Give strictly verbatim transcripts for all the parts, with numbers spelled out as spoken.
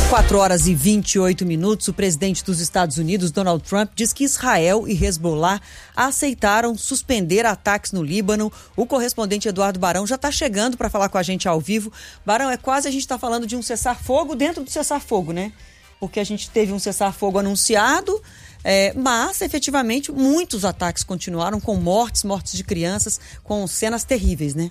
quatro horas e vinte e oito minutos, o presidente dos Estados Unidos, Donald Trump, diz que Israel e Hezbollah aceitaram suspender ataques no Líbano. O correspondente Eduardo Barão já está chegando para falar com a gente ao vivo. Barão, é quase a gente está falando de um cessar-fogo dentro do cessar-fogo, né? Porque a gente teve um cessar-fogo anunciado, é, mas efetivamente muitos ataques continuaram com mortes, mortes de crianças, com cenas terríveis, né?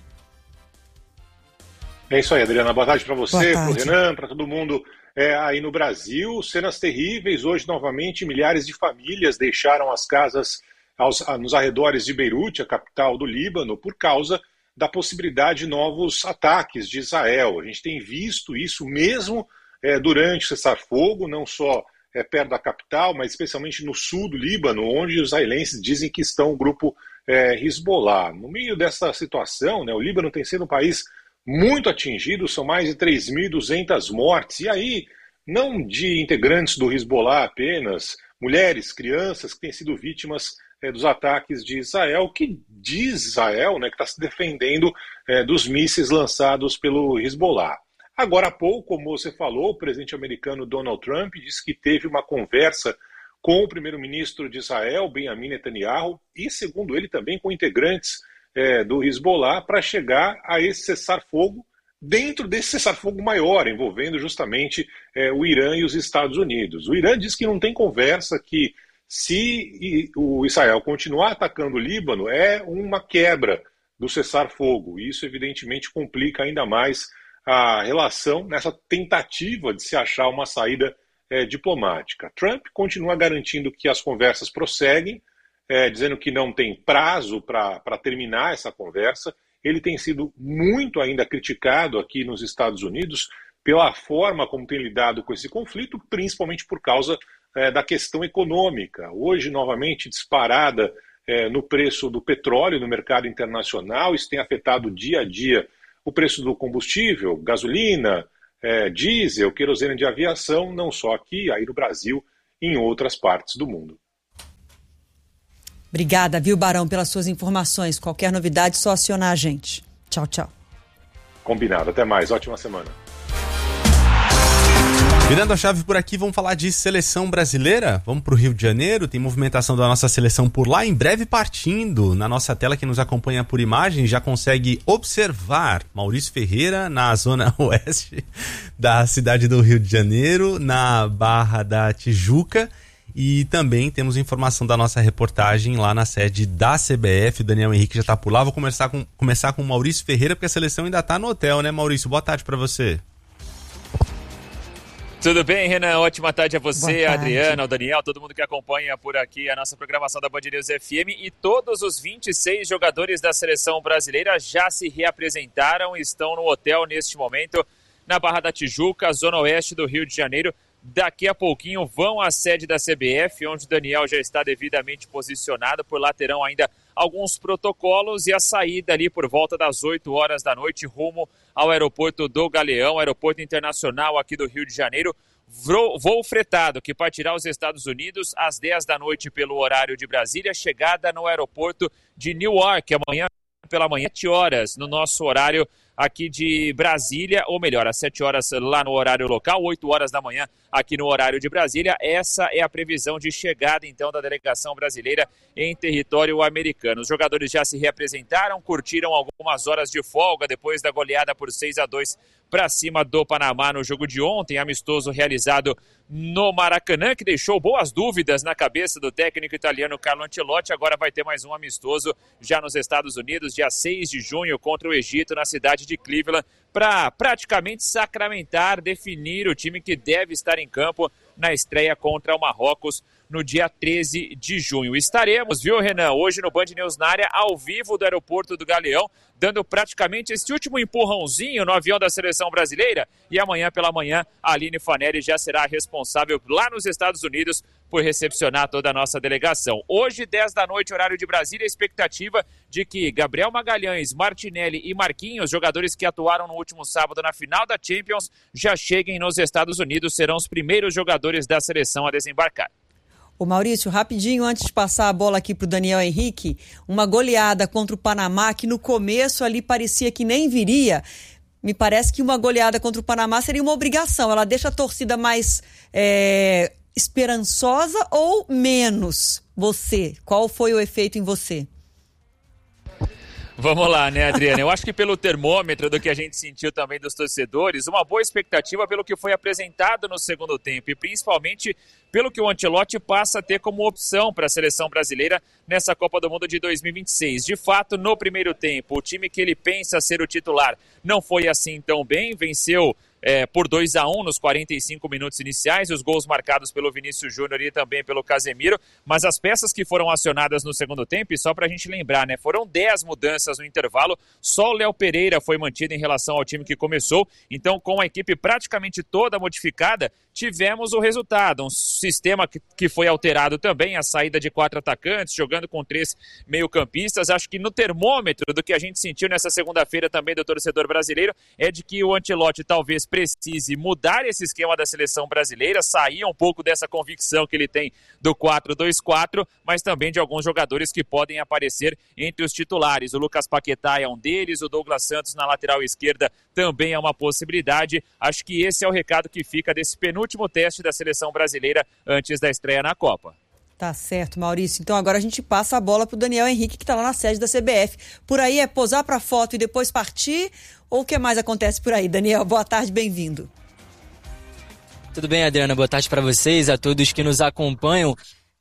É isso aí, Adriana. Boa tarde para você, para o Renan, para todo mundo. É, aí no Brasil, cenas terríveis. Hoje, novamente, milhares de famílias deixaram as casas aos, nos arredores de Beirute, a capital do Líbano, por causa da possibilidade de novos ataques de Israel. A gente tem visto isso mesmo é, durante o cessar-fogo, não só é, perto da capital, mas especialmente no sul do Líbano, onde os israelenses dizem que estão o grupo é, Hezbollah. No meio dessa situação, né, o Líbano tem sido um país muito atingido, são mais de três mil e duzentas mortes, e aí, não de integrantes do Hezbollah apenas, mulheres, crianças que têm sido vítimas é, dos ataques de Israel, que diz Israel, né, que está se defendendo é, dos mísseis lançados pelo Hezbollah. Agora há pouco, como você falou, o presidente americano Donald Trump disse que teve uma conversa com o primeiro-ministro de Israel, Benjamin Netanyahu, e, segundo ele, também com integrantes É, do Hezbollah para chegar a esse cessar-fogo dentro desse cessar-fogo maior, envolvendo justamente é, o Irã e os Estados Unidos. O Irã diz que não tem conversa, que se o Israel continuar atacando o Líbano é uma quebra do cessar-fogo. Isso evidentemente complica ainda mais a relação nessa tentativa de se achar uma saída é, diplomática. Trump continua garantindo que as conversas prosseguem, É, dizendo que não tem prazo para terminar essa conversa. Ele tem sido muito ainda criticado aqui nos Estados Unidos pela forma como tem lidado com esse conflito, principalmente por causa é, da questão econômica. Hoje, novamente, disparada é, no preço do petróleo no mercado internacional. Isso tem afetado dia a dia o preço do combustível, gasolina, é, diesel, querosene de aviação, não só aqui, aí no Brasil, em outras partes do mundo. Obrigada, viu, Barão, pelas suas informações. Qualquer novidade, só acionar a gente. Tchau, tchau. Combinado. Até mais. Ótima semana. Virando a chave por aqui, vamos falar de seleção brasileira. Vamos para o Rio de Janeiro. Tem movimentação da nossa seleção por lá. Em breve partindo. Na nossa tela, quem nos acompanha por imagem já consegue observar Maurício Ferreira na zona oeste da cidade do Rio de Janeiro, na Barra da Tijuca. E também temos informação da nossa reportagem lá na sede da C B F. O Daniel Henrique já está por lá. Vou começar com, começar com o Maurício Ferreira, porque a seleção ainda está no hotel, né, Maurício? Boa tarde para você. Tudo bem, Renan? Ótima tarde a você, a Adriana, ao Daniel, todo mundo que acompanha por aqui a nossa programação da Band News F M. E todos os vinte e seis jogadores da seleção brasileira já se reapresentaram e estão no hotel neste momento, na Barra da Tijuca, zona oeste do Rio de Janeiro. Daqui a pouquinho vão à sede da C B F, onde o Daniel já está devidamente posicionado. Por lá terão ainda alguns protocolos e a saída ali por volta das oito horas da noite rumo ao aeroporto do Galeão, aeroporto internacional aqui do Rio de Janeiro. Voo fretado que partirá aos Estados Unidos às dez da noite pelo horário de Brasília. Chegada no aeroporto de Newark amanhã pela manhã, sete horas no nosso horário aqui de Brasília, ou melhor, às sete horas lá no horário local, oito horas da manhã aqui no horário de Brasília. Essa é a previsão de chegada, então, da delegação brasileira em território americano. Os jogadores já se reapresentaram, curtiram algumas horas de folga depois da goleada por seis a dois para cima do Panamá no jogo de ontem, amistoso realizado no Maracanã, que deixou boas dúvidas na cabeça do técnico italiano Carlo Ancelotti. Agora vai ter mais um amistoso já nos Estados Unidos, dia seis de junho, contra o Egito, na cidade de Cleveland, para praticamente sacramentar, definir o time que deve estar em campo na estreia contra o Marrocos no dia treze de junho. Estaremos, viu, Renan, hoje no Band News na área, ao vivo do aeroporto do Galeão, dando praticamente esse último empurrãozinho no avião da seleção brasileira. E amanhã pela manhã, a Aline Fanelli já será responsável lá nos Estados Unidos por recepcionar toda a nossa delegação. Hoje, dez da noite, horário de Brasília, a expectativa de que Gabriel Magalhães, Martinelli e Marquinhos, jogadores que atuaram no último sábado na final da Champions, já cheguem nos Estados Unidos, serão os primeiros jogadores da seleção a desembarcar. Ô Maurício, rapidinho, antes de passar a bola aqui para o Daniel Henrique, uma goleada contra o Panamá que no começo ali parecia que nem viria. Me parece que uma goleada contra o Panamá seria uma obrigação. Ela deixa a torcida mais é, esperançosa ou menos? Você, qual foi o efeito em você? Vamos lá, né, Adriana? Eu acho que pelo termômetro do que a gente sentiu também dos torcedores, uma boa expectativa pelo que foi apresentado no segundo tempo e principalmente pelo que o Ancelotti passa a ter como opção para a seleção brasileira nessa Copa do Mundo de dois mil e vinte e seis. De fato, no primeiro tempo, o time que ele pensa ser o titular não foi assim tão bem, venceu É, por dois a um nos quarenta e cinco minutos iniciais, os gols marcados pelo Vinícius Júnior e também pelo Casemiro, mas as peças que foram acionadas no segundo tempo, e só pra gente lembrar, né, foram dez mudanças no intervalo, só o Léo Pereira foi mantido em relação ao time que começou, então com a equipe praticamente toda modificada, tivemos o resultado, um sistema que, que foi alterado também, a saída de quatro atacantes, jogando com três meio-campistas. Acho que no termômetro do que a gente sentiu nessa segunda-feira também do torcedor brasileiro, é de que o Ancelotti talvez precise mudar esse esquema da seleção brasileira, sair um pouco dessa convicção que ele tem do quatro dois quatro, mas também de alguns jogadores que podem aparecer entre os titulares. O Lucas Paquetá é um deles, o Douglas Santos na lateral esquerda também é uma possibilidade. Acho que esse é o recado que fica desse penúltimo teste da seleção brasileira antes da estreia na Copa. Tá certo, Maurício. Então agora a gente passa a bola pro Daniel Henrique, que tá lá na sede da C B F. Por aí é posar pra foto e depois partir? Ou o que mais acontece por aí? Daniel, boa tarde, bem-vindo. Tudo bem, Adriana? Boa tarde para vocês, a todos que nos acompanham.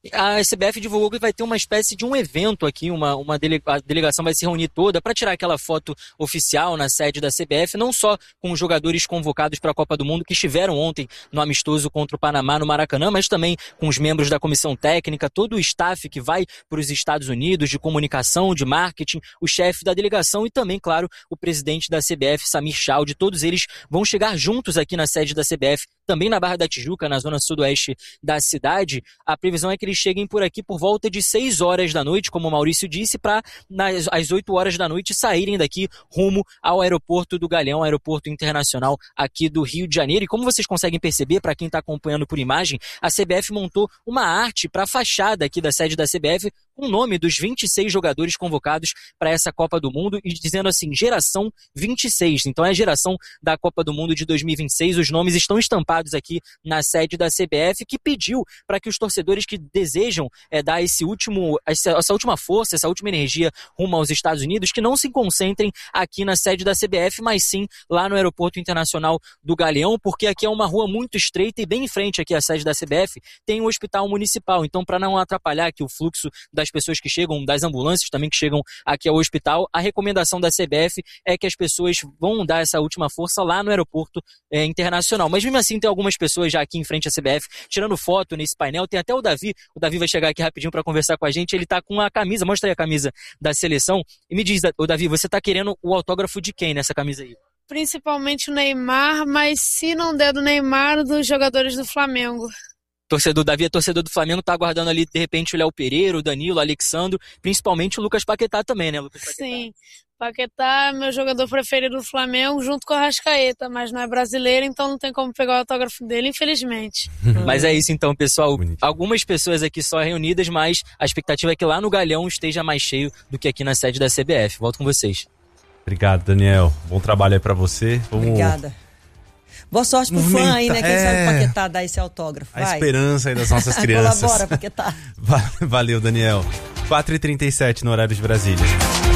A C B F divulgou que vai ter uma espécie de um evento aqui, uma, uma dele, a delegação vai se reunir toda para tirar aquela foto oficial na sede da C B F, não só com os jogadores convocados para a Copa do Mundo que estiveram ontem no amistoso contra o Panamá no Maracanã, mas também com os membros da comissão técnica, todo o staff que vai para os Estados Unidos, de comunicação, de marketing, o chefe da delegação e também, claro, o presidente da C B F, Samir Chaude. Todos eles vão chegar juntos aqui na sede da C B F, também na Barra da Tijuca, na zona sudoeste da cidade. A previsão é que eles cheguem por aqui por volta de seis horas da noite, como o Maurício disse, para às oito horas da noite saírem daqui rumo ao aeroporto do Galeão, aeroporto internacional aqui do Rio de Janeiro. E como vocês conseguem perceber, para quem está acompanhando por imagem, a C B F montou uma arte para a fachada aqui da sede da C B F, com o nome dos vinte e seis jogadores convocados para essa Copa do Mundo e dizendo assim, geração vinte e seis. Então é a geração da Copa do Mundo de dois mil e vinte e seis. Os nomes estão estampados aqui na sede da C B F, que pediu para que os torcedores que desejam é, dar esse último, essa, essa última força, essa última energia rumo aos Estados Unidos, que não se concentrem aqui na sede da C B F, mas sim lá no aeroporto internacional do Galeão, porque aqui é uma rua muito estreita e bem em frente aqui à sede da C B F tem um hospital municipal. Então, para não atrapalhar aqui o fluxo das pessoas que chegam, das ambulâncias também que chegam aqui ao hospital, a recomendação da C B F é que as pessoas vão dar essa última força lá no aeroporto é, internacional. Mas mesmo assim tem algumas pessoas já aqui em frente à C B F tirando foto nesse painel. Tem até o Davi, o Davi vai chegar aqui rapidinho para conversar com a gente. Ele tá com a camisa, mostra aí a camisa da seleção e me diz, o Davi, você tá querendo o autógrafo de quem nessa camisa aí? Principalmente o Neymar, mas se não der do Neymar, dos jogadores do Flamengo. Torcedor Davi é torcedor do Flamengo, tá aguardando ali, de repente, o Léo Pereira, o Danilo, o Alexandro, principalmente o Lucas Paquetá também, né, Lucas Paquetá? Sim, Paquetá é meu jogador preferido do Flamengo, junto com o Arrascaeta, mas não é brasileiro, então não tem como pegar o autógrafo dele, infelizmente. Mas é isso então, pessoal. Algumas pessoas aqui só reunidas, mas a expectativa é que lá no Galeão esteja mais cheio do que aqui na sede da C B F. Volto com vocês. Obrigado, Daniel. Bom trabalho aí pra você. Vamos... Obrigada. Boa sorte pro fã aí, né? Quem é... sabe o Paquetá dar esse autógrafo. Vai. A esperança aí das nossas crianças. Colabora, Paquetá. Valeu, Daniel. quatro e trinta e sete no horário de Brasília.